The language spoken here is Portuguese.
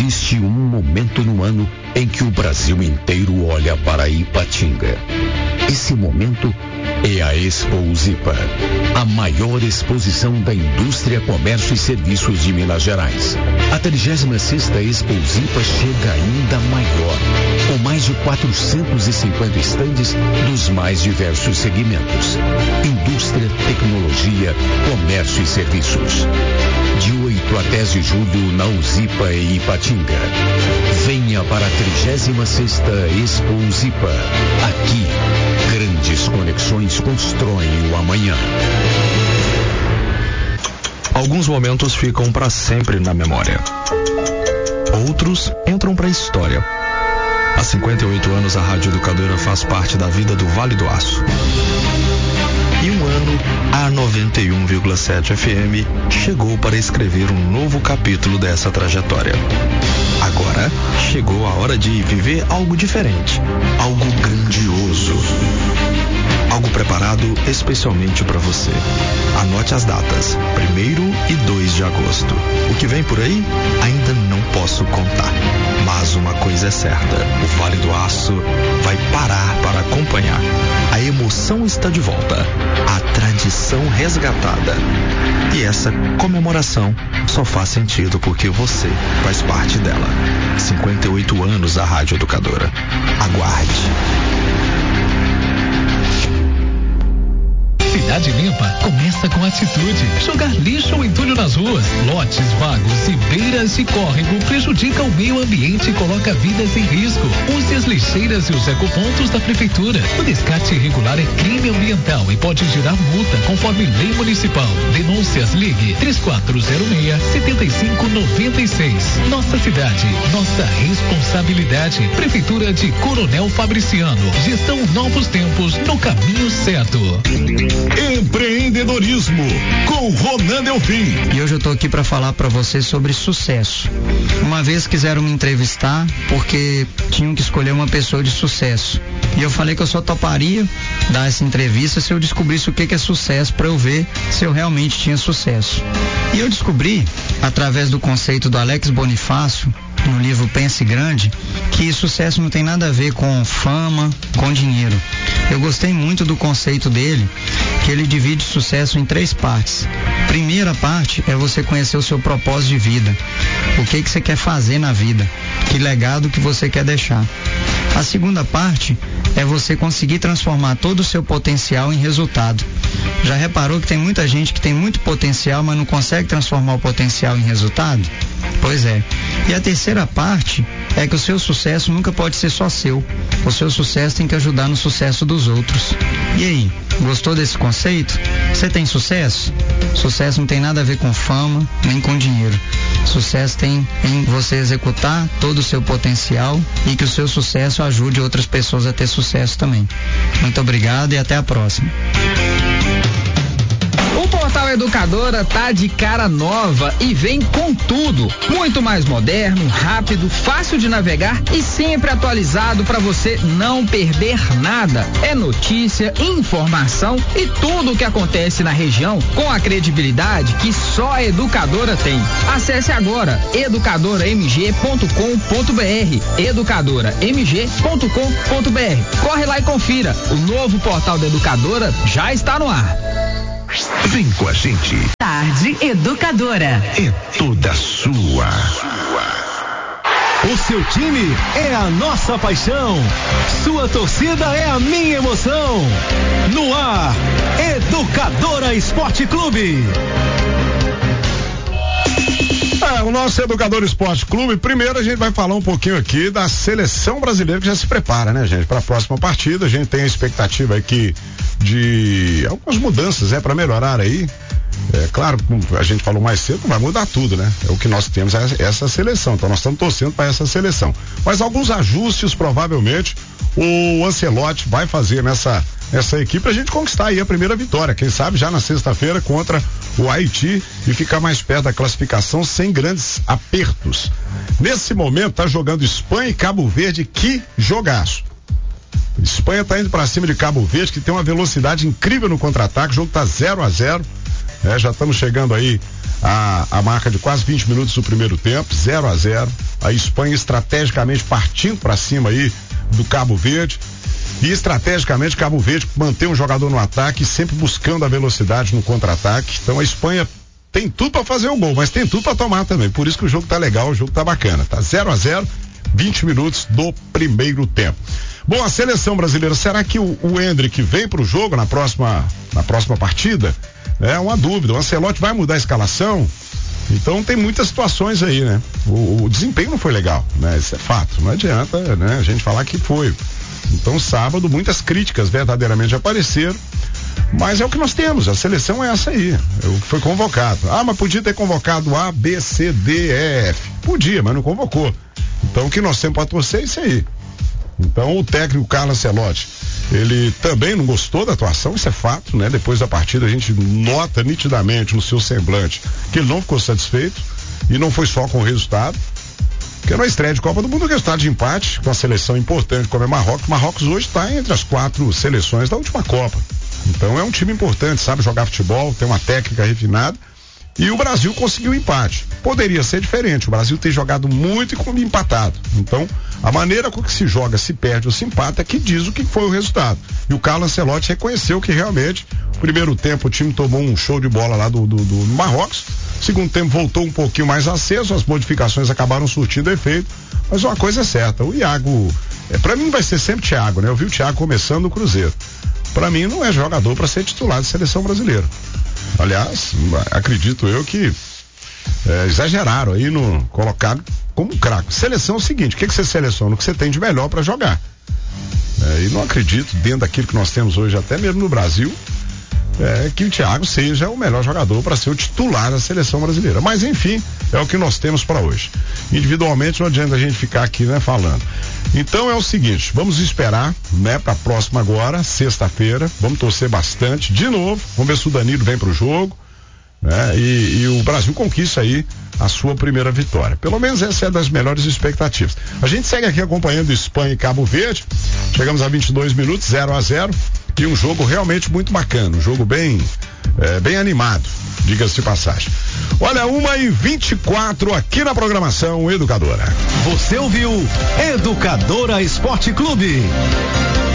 Existe um momento no ano em que o Brasil inteiro olha para Ipatinga. Esse momento é a Expo Zipa, a maior exposição da indústria, comércio e serviços de Minas Gerais. A 36ª Expo Zipa chega ainda maior, com mais de 450 estandes dos mais diversos segmentos: indústria, tecnologia, comércio e serviços. De 8 a 10 de julho na Uzipa e Ipatinga. Venha para a 36ª Expo Zipa. Aqui, grandes conexões constroem o amanhã. Alguns momentos ficam para sempre na memória. Outros entram para a história. Há 58 anos a Rádio Educadora faz parte da vida do Vale do Aço. E um ano, a 91,7 FM chegou para escrever um novo capítulo dessa trajetória. Agora, chegou a hora de viver algo diferente, algo grandioso. Algo preparado especialmente para você. Anote as datas, 1º e 2 de agosto. O que vem por aí, ainda não posso contar. Mas uma coisa é certa, o Vale do Aço vai parar para acompanhar. A emoção está de volta, a tradição resgatada. E essa comemoração só faz sentido porque você faz parte dela. 58 anos a Rádio Educadora. Aguarde. Cidade Limpa começa com atitude. Jogar lixo ou entulho nas ruas, lotes vagos e beiras de córrego prejudica o meio ambiente e coloca vidas em risco. Use as lixeiras e os ecopontos da prefeitura. O descarte irregular é crime ambiental e pode gerar multa conforme lei municipal. Denúncias, ligue 3406-7596. Nossa cidade, nossa responsabilidade. Prefeitura de Coronel Fabriciano. Gestão Novos Tempos no caminho certo. Empreendedorismo com Ronan Delfim. E hoje eu tô aqui para falar para você sobre sucesso. Uma vez quiseram me entrevistar porque tinham que escolher uma pessoa de sucesso. E eu falei que eu só toparia dar essa entrevista se eu descobrisse o que é sucesso, para eu ver se eu realmente tinha sucesso. E eu descobri, através do conceito do Alex Bonifácio, no livro Pense Grande, que sucesso não tem nada a ver com fama, com dinheiro. Eu gostei muito do conceito dele, que ele divide sucesso em 3 partes. Primeira parte é você conhecer o seu propósito de vida. O que você quer fazer na vida? Que legado que você quer deixar? A segunda parte é você conseguir transformar todo o seu potencial em resultado. Já reparou que tem muita gente que tem muito potencial, mas não consegue transformar o potencial em resultado? Pois é. E a terceira parte é que o seu sucesso nunca pode ser só seu. O seu sucesso tem que ajudar no sucesso dos outros. E aí, gostou desse conceito? Você tem sucesso? Sucesso não tem nada a ver com fama, nem com dinheiro. Sucesso tem em você executar todo o seu potencial e que o seu sucesso ajude outras pessoas a ter sucesso também. Muito obrigado e até a próxima. O Portal Educadora tá de cara nova e vem com tudo. Muito mais moderno, rápido, fácil de navegar e sempre atualizado para você não perder nada. É notícia, informação e tudo o que acontece na região com a credibilidade que só a Educadora tem. Acesse agora educadoramg.com.br, educadoramg.com.br. Corre lá e confira. O novo Portal da Educadora já está no ar. Vem com a gente. Tarde Educadora. É toda sua. O seu time é a nossa paixão. Sua torcida é a minha emoção. No ar, Educadora Esporte Clube. O nosso Educador Esporte Clube, primeiro a gente vai falar um pouquinho aqui da seleção brasileira que já se prepara, né, gente, para a próxima partida. A gente tem a expectativa aqui de algumas mudanças, para melhorar aí. É claro, como a gente falou mais cedo, não vai mudar tudo, né? É o que nós temos, essa seleção. Então nós estamos torcendo para essa seleção. Mas alguns ajustes, provavelmente, o Ancelotti vai fazer nessa equipe pra gente conquistar aí a primeira vitória. Quem sabe já na sexta-feira contra o Haiti e ficar mais perto da classificação sem grandes apertos. Nesse momento tá jogando Espanha e Cabo Verde, que jogaço. Espanha tá indo pra cima de Cabo Verde, que tem uma velocidade incrível no contra-ataque. O jogo tá 0-0. Já estamos chegando aí a marca de quase 20 minutos do primeiro tempo, 0-0. A Espanha estrategicamente partindo para cima aí do Cabo Verde. E estrategicamente Cabo Verde mantém um jogador no ataque, sempre buscando a velocidade no contra-ataque. Então a Espanha tem tudo para fazer o gol, mas tem tudo para tomar também. Por isso que o jogo tá legal, o jogo tá bacana. Tá 0-0, 20 minutos do primeiro tempo. Bom, a seleção brasileira, será que o Endrick vem pro jogo na próxima partida? É uma dúvida. O Ancelotti vai mudar a escalação? Então tem muitas situações aí, né? O desempenho não foi legal, né? Isso é fato. Não adianta, né, a gente falar que foi. Então sábado muitas críticas verdadeiramente apareceram, mas é o que nós temos, a seleção é essa aí, foi convocado. Mas podia ter convocado A, B, C, D, E, F. Podia, mas não convocou. Então o que nós temos para torcer é isso aí. Então o técnico Carlos Ancelotti, ele também não gostou da atuação, isso é fato, né? Depois da partida a gente nota nitidamente no seu semblante que ele não ficou satisfeito, e não foi só com o resultado, porque na estreia de Copa do Mundo o resultado de empate com a seleção importante como é Marrocos. Marrocos hoje está entre as 4 seleções da última Copa. Então é um time importante, sabe jogar futebol, tem uma técnica refinada, e o Brasil conseguiu o empate. Poderia ser diferente, o Brasil tem jogado muito e empatado. Então a maneira com que se joga, se perde ou se empata é que diz o que foi o resultado. E o Carlos Ancelotti reconheceu que realmente, primeiro tempo o time tomou um show de bola lá do Marrocos, segundo tempo voltou um pouquinho mais aceso, as modificações acabaram surtindo efeito, mas uma coisa é certa, o Iago, pra mim vai ser sempre Thiago, né? Eu vi o Thiago começando no Cruzeiro. Pra mim não é jogador para ser titular de seleção brasileira. Aliás, acredito eu que exageraram aí no colocado como craque. Seleção é o seguinte, o que você seleciona? O que você tem de melhor para jogar. E não acredito, dentro daquilo que nós temos hoje, até mesmo no Brasil, que o Thiago seja o melhor jogador para ser o titular da seleção brasileira. Mas enfim, é o que nós temos para hoje. Individualmente não adianta a gente ficar aqui, né, falando. Então é o seguinte, vamos esperar, né, para a próxima agora, sexta-feira, vamos torcer bastante, de novo, vamos ver se o Danilo vem pro jogo, né, e o Brasil conquista aí a sua primeira vitória. Pelo menos essa é das melhores expectativas. A gente segue aqui acompanhando Espanha e Cabo Verde, chegamos a 22 minutos, 0-0, e um jogo realmente muito bacana, um jogo bem animado, diga-se de passagem. Olha, 1h24 aqui na programação Educadora. Você ouviu Educadora Esporte Clube.